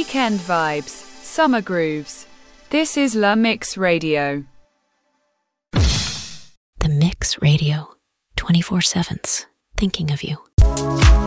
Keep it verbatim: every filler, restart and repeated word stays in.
Weekend vibes, summer grooves. This is La Mix Radio. The Mix Radio, twenty-four sevens, thinking of you.